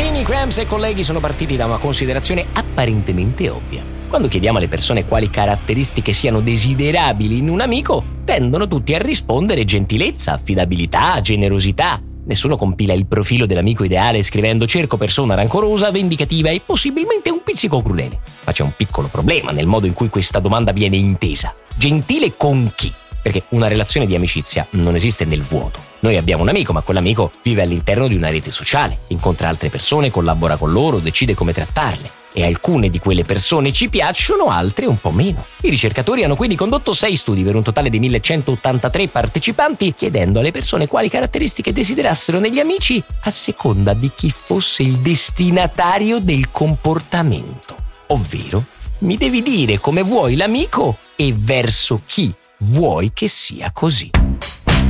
Jenny Cramps e colleghi sono partiti da una considerazione apparentemente ovvia. Quando chiediamo alle persone quali caratteristiche siano desiderabili in un amico, tendono tutti a rispondere gentilezza, affidabilità, generosità. Nessuno compila il profilo dell'amico ideale scrivendo cerco persona rancorosa, vendicativa e possibilmente un pizzico crudele. Ma c'è un piccolo problema nel modo in cui questa domanda viene intesa. Gentile con chi? Perché una relazione di amicizia non esiste nel vuoto. Noi abbiamo un amico, ma quell'amico vive all'interno di una rete sociale, incontra altre persone, collabora con loro, decide come trattarle. E alcune di quelle persone ci piacciono, altre un po' meno. I ricercatori hanno quindi condotto 6 studi per un totale di 1183 partecipanti, chiedendo alle persone quali caratteristiche desiderassero negli amici a seconda di chi fosse il destinatario del comportamento. Ovvero, mi devi dire come vuoi l'amico e verso chi vuoi che sia così.